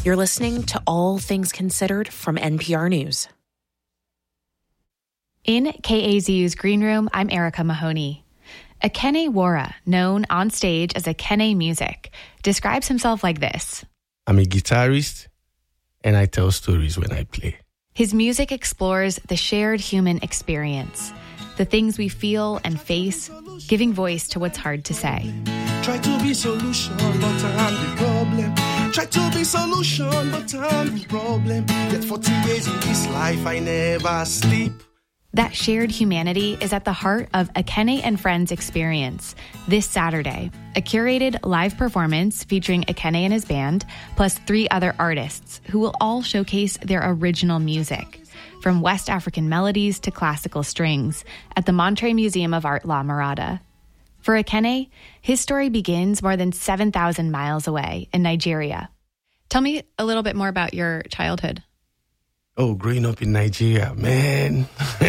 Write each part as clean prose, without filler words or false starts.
You're listening to All Things Considered from NPR News. In KAZU's Green Room, I'm Erica Mahoney. Ekene Wora, known on stage as Ekene Music, describes himself like this. I'm a guitarist, and I tell stories when I play. His music explores the shared human experience, the things we feel and face, giving voice to what's hard to say. Try to be solution, but I'm the problem. Try to be solution, but I'm the problem. Yet 40 days in this life, I never sleep. That shared humanity is at the heart of Ekene and Friends Experience this Saturday, a curated live performance featuring Ekene and his band, plus 3 other artists who will all showcase their original music, from West African melodies to classical strings, at the Monterey Museum of Art La Mirada. For Ekene, his story begins more than 7,000 miles away in Nigeria. Tell me a little bit more about your childhood. Oh, growing up in Nigeria, man.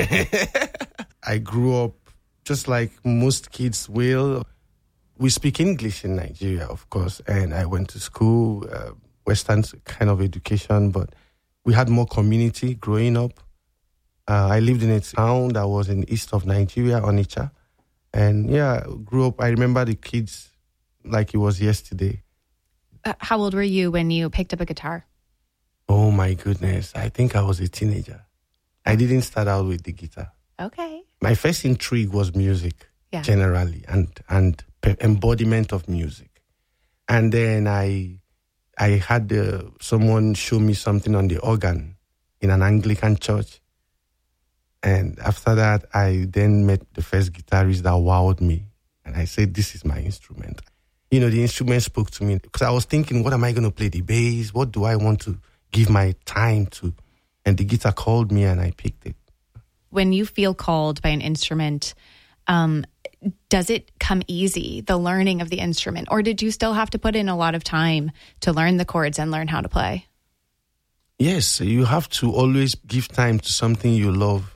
I grew up just like most kids will. We speak English in Nigeria, of course, and I went to school, Western kind of education, but we had more community growing up. I lived in a town that was in the east of Nigeria, Onitsha, and grew up. I remember the kids like it was yesterday. How old were you when you picked up a guitar? Oh, my goodness. I think I was a teenager. I didn't start out with the guitar. Okay. My first intrigue was music, generally, and embodiment of music. And then I had someone show me something on the organ in an Anglican church. And after that, I then met the first guitarist that wowed me. And I said, this is my instrument. You know, the instrument spoke to me because I was thinking, what am I going to play? The bass? What do I want to give my time to? And the guitar called me and I picked it. When you feel called by an instrument, does it come easy, the learning of the instrument? Or did you still have to put in a lot of time to learn the chords and learn how to play? Yes, you have to always give time to something you love.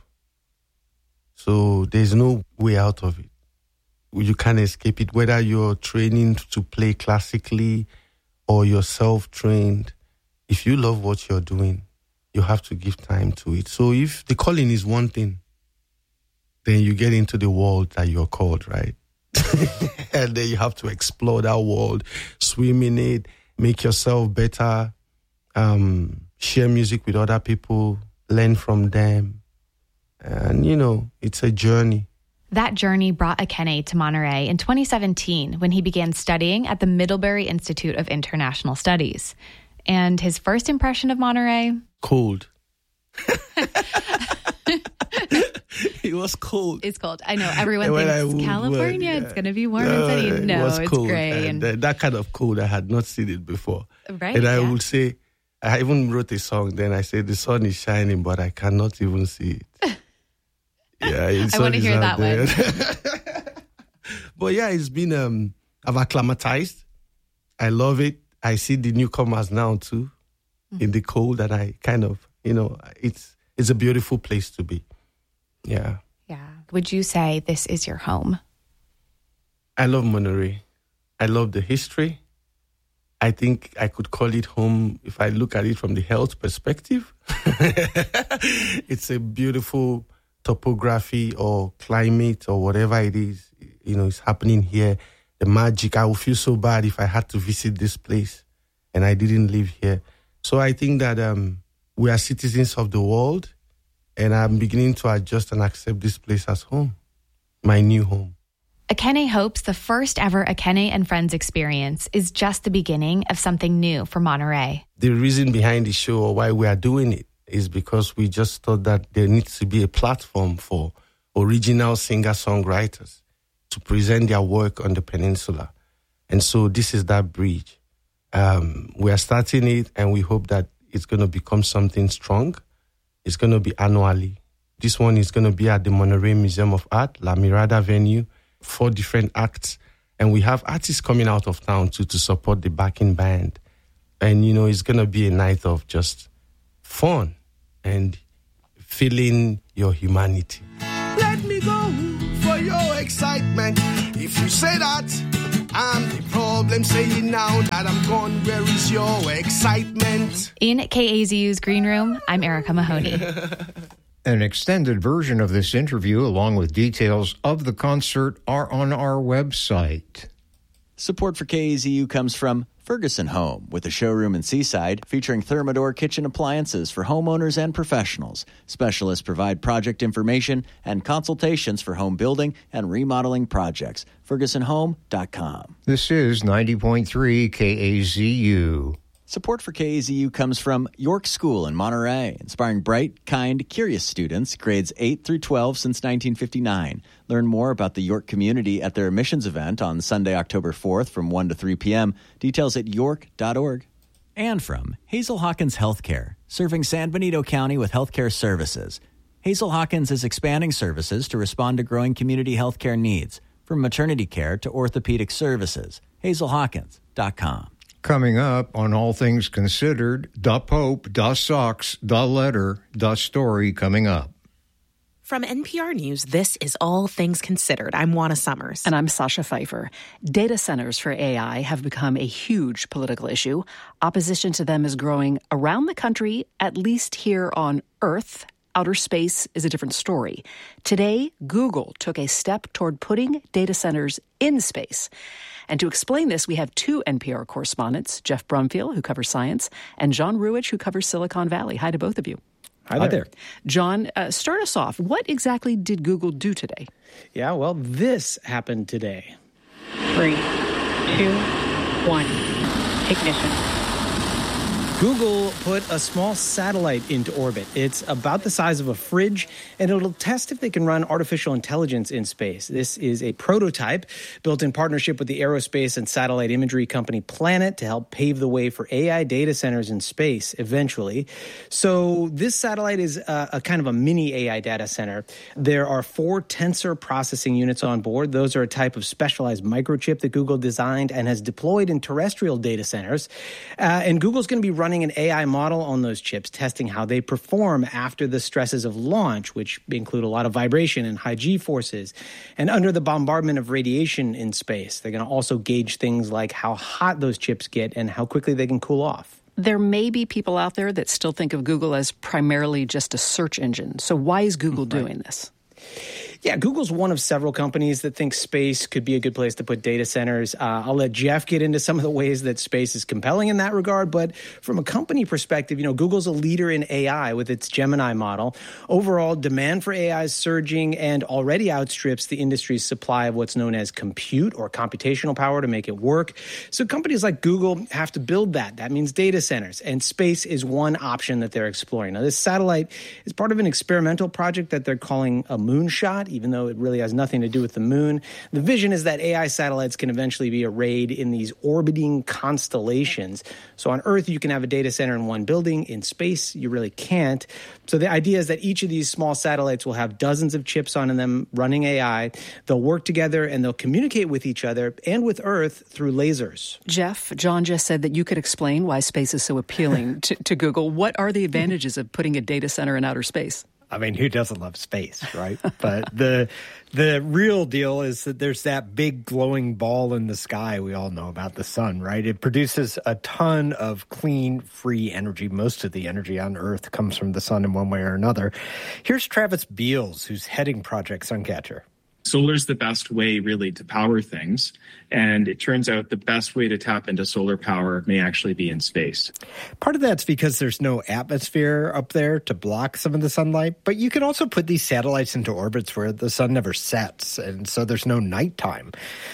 So there's no way out of it. You can't escape it, whether you're training to play classically or you're self-trained. If you love what you're doing, you have to give time to it. So if the calling is one thing, then you get into the world that you're called, right? And then you have to explore that world, swim in it, make yourself better, share music with other people, learn from them. And, you know, it's a journey. That journey brought Ekene to Monterey in 2017 when he began studying at the Middlebury Institute of International Studies. And his first impression of Monterey? Cold. It was cold. It's cold. I know. Everyone thinks California, it's going to be warm and sunny. No, it's cold. gray. And that kind of cold, I had not seen it before. Right. And I would say, I even wrote a song. Then I said, the sun is shining, but I cannot even see it. Yeah, I want to hear that one. But yeah, it's been, I've acclimatized. I love it. I see the newcomers now too, in the cold, and I kind of, you know, it's a beautiful place to be. Yeah. Yeah. Would you say this is your home? I love Monterey. I love the history. I think I could call it home if I look at it from the health perspective. It's a beautiful topography or climate or whatever it is, you know, it's happening here. The magic, I would feel so bad if I had to visit this place and I didn't live here. So I think that we are citizens of the world, and I'm beginning to adjust and accept this place as home, my new home. Ekene hopes the first ever Ekene and Friends Experience is just the beginning of something new for Monterey. The reason behind the show, or why we are doing it, is because we just thought that there needs to be a platform for original singer-songwriters to present their work on the peninsula. And so this is that bridge. We are starting it, and we hope that it's going to become something strong. It's going to be annually. This one is going to be at the Monterey Museum of Art, La Mirada venue, 4 different acts. And we have artists coming out of town too to support the backing band. And, you know, it's going to be a night of just fun and feeling your humanity. Let me go for your excitement. If you say that, I'm the problem. Saying now that I'm gone, where is your excitement? In KAZU's Green Room, I'm Erica Mahoney. An extended version of this interview, along with details of the concert, are on our website. Support for KAZU comes from Ferguson Home, with a showroom in Seaside featuring Thermador kitchen appliances for homeowners and professionals. Specialists provide project information and consultations for home building and remodeling projects. FergusonHome.com. This is 90.3 KAZU. Support for KAZU comes from York School in Monterey, inspiring bright, kind, curious students, grades 8 through 12 since 1959. Learn more about the York community at their admissions event on Sunday, October 4th from 1 to 3 p.m. Details at york.org. And from Hazel Hawkins Healthcare, serving San Benito County with healthcare services. Hazel Hawkins is expanding services to respond to growing community healthcare needs, from maternity care to orthopedic services. HazelHawkins.com. Coming up on All Things Considered, Da Pope, Da Sox, Da Letter, Da Story coming up. From NPR News, this is All Things Considered. I'm Juana Summers. And I'm Sasha Pfeiffer. Data centers for AI have become a huge political issue. Opposition to them is growing around the country, at least here on Earth. Outer space is a different story. Today, Google took a step toward putting data centers in space. And to explain this, we have two NPR correspondents, Jeff Brumfield, who covers science, and John Ruwitch, who covers Silicon Valley. Hi to both of you. Hi there. John, start us off. What exactly did Google do today? Yeah, well, this happened today. 3, 2, 1, ignition. Google put a small satellite into orbit. It's about the size of a fridge, and it'll test if they can run artificial intelligence in space. This is a prototype built in partnership with the aerospace and satellite imagery company Planet to help pave the way for AI data centers in space eventually. So this satellite is a kind of a mini AI data center. There are 4 tensor processing units on board. Those are a type of specialized microchip that Google designed and has deployed in terrestrial data centers. And Google's going to be running an AI model on those chips, testing how they perform after the stresses of launch, which include a lot of vibration and high G-forces, and under the bombardment of radiation in space. They're going to also gauge things like how hot those chips get and how quickly they can cool off. There may be people out there that still think of Google as primarily just a search engine. So why is Google doing this? Yeah, Google's one of several companies that think space could be a good place to put data centers. I'll let Jeff get into some of the ways that space is compelling in that regard. But from a company perspective, Google's a leader in AI with its Gemini model. Overall, demand for AI is surging and already outstrips the industry's supply of what's known as compute or computational power to make it work. So companies like Google have to build that. That means data centers. And space is one option that they're exploring. Now, this satellite is part of an experimental project that they're calling a moonshot, even though it really has nothing to do with the moon. The vision is that AI satellites can eventually be arrayed in these orbiting constellations. So on Earth, you can have a data center in one building. In space, you really can't. So the idea is that each of these small satellites will have dozens of chips on them running AI. They'll work together and they'll communicate with each other and with Earth through lasers. Jeff, John just said that you could explain why space is so appealing to Google. What are the advantages of putting a data center in outer space? I mean, who doesn't love space, right? But the real deal is that there's that big glowing ball in the sky we all know about, the sun, right? It produces a ton of clean, free energy. Most of the energy on Earth comes from the sun in one way or another. Here's Travis Beals, who's heading Project Suncatcher. Solar's the best way, really, to power things. And it turns out the best way to tap into solar power may actually be in space. Part of that's because there's no atmosphere up there to block some of the sunlight. But you can also put these satellites into orbits where the sun never sets, and so there's no nighttime.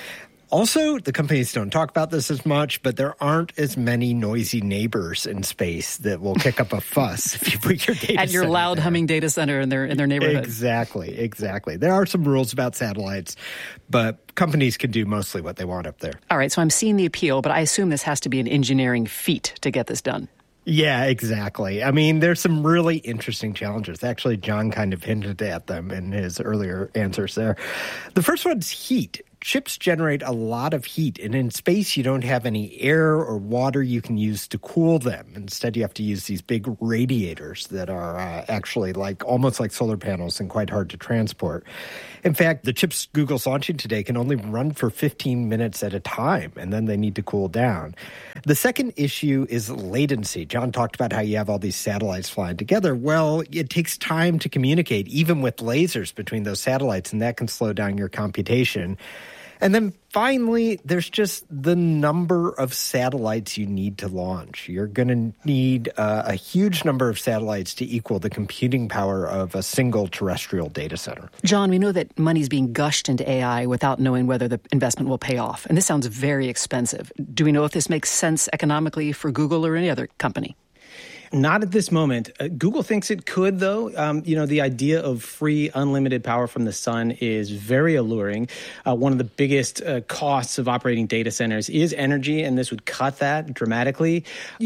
Also, the companies don't talk about this as much, but there aren't as many noisy neighbors in space that will kick up a fuss if you put your data at your loud there. Humming data center in their neighborhood. Exactly. There are some rules about satellites, but companies can do mostly what they want up there. All right, so I'm seeing the appeal, but I assume this has to be an engineering feat to get this done. Yeah, exactly. I mean, there's some really interesting challenges. Actually, John kind of hinted at them in his earlier answers there. The first one's heat. chips generate a lot of heat, and in space you don't have any air or water you can use to cool them. Instead, you have to use these big radiators that are actually almost like solar panels and quite hard to transport. In fact, the chips Google's launching today can only run for 15 minutes at a time, and then they need to cool down. The second issue is latency. John talked about how you have all these satellites flying together. Well, it takes time to communicate, even with lasers between those satellites, and that can slow down your computation. And then finally, there's just the number of satellites you need to launch. You're going to need a huge number of satellites to equal the computing power of a single terrestrial data center. John, we know that money's being gushed into AI without knowing whether the investment will pay off. And this sounds very expensive. Do we know if this makes sense economically for Google or any other company? Not at this moment. Google thinks it could, though. The idea of free, unlimited power from the sun is very alluring. One of the biggest costs of operating data centers is energy, and this would cut that dramatically.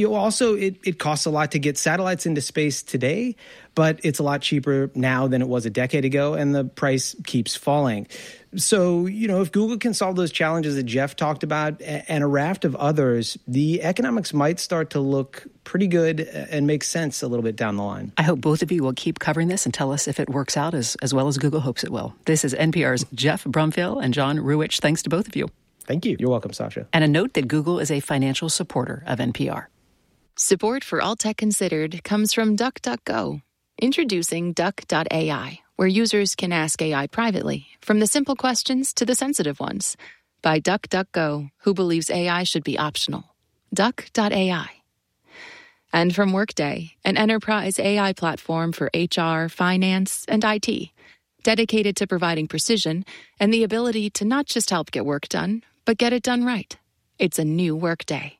It costs a lot to get satellites into space today, but it's a lot cheaper now than it was a decade ago, and the price keeps falling. So, if Google can solve those challenges that Jeff talked about and a raft of others, the economics might start to look pretty good and make sense a little bit down the line. I hope both of you will keep covering this and tell us if it works out as well as Google hopes it will. This is NPR's Jeff Brumfiel and John Ruwitch. Thanks to both of you. Thank you. You're welcome, Sasha. And a note that Google is a financial supporter of NPR. Support for All Tech Considered comes from DuckDuckGo. Introducing Duck.ai, where users can ask AI privately, from the simple questions to the sensitive ones. By DuckDuckGo, who believes AI should be optional. Duck.ai. And from Workday, an enterprise AI platform for HR, finance, and IT, dedicated to providing precision and the ability to not just help get work done, but get it done right. It's a new Workday.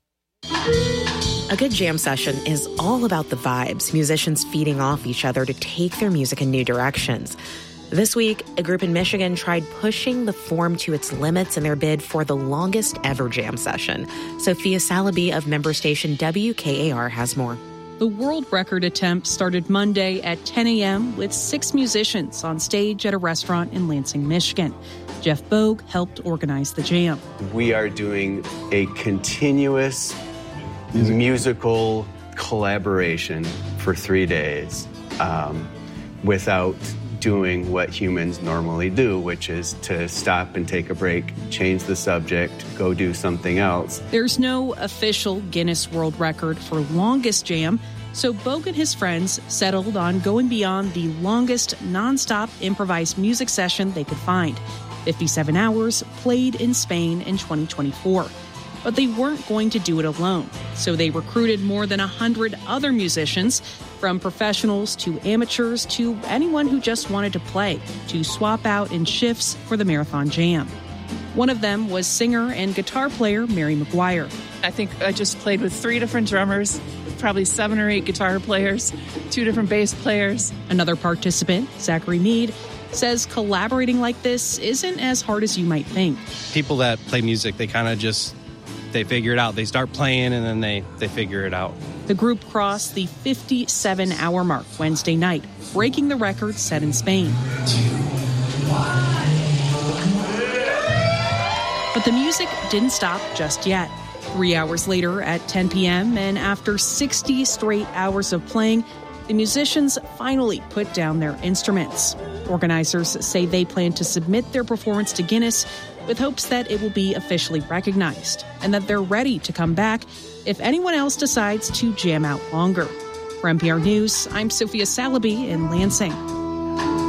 A good jam session is all about the vibes, musicians feeding off each other to take their music in new directions. This week, a group in Michigan tried pushing the form to its limits in their bid for the longest ever jam session. Sophia Salaby of member station WKAR has more. The world record attempt started Monday at 10 a.m. with 6 musicians on stage at a restaurant in Lansing, Michigan. Jeff Bogue helped organize the jam. We are doing a continuous musical collaboration for 3 days without doing what humans normally do, which is to stop and take a break, change the subject, go do something else. There's no official Guinness World Record for longest jam, so Bogue and his friends settled on going beyond the longest nonstop improvised music session they could find. 57 hours played in Spain in 2024. But they weren't going to do it alone, so they recruited more than 100 other musicians, from professionals to amateurs to anyone who just wanted to play, to swap out in shifts for the marathon jam. One of them was singer and guitar player Mary McGuire. I think I just played with 3 different drummers, probably 7 or 8 guitar players, 2 different bass players. Another participant, Zachary Mead, says collaborating like this isn't as hard as you might think. People that play music, they kind of they figure it out. They start playing and then they figure it out. The group crossed the 57-hour mark Wednesday night, breaking the record set in Spain. 2, 1. But the music didn't stop just yet. 3 hours later at 10 p.m. and after 60 straight hours of playing, the musicians finally put down their instruments. Organizers say they plan to submit their performance to Guinness with hopes that it will be officially recognized and that they're ready to come back if anyone else decides to jam out longer. For NPR News, I'm Sophia Salaby in Lansing.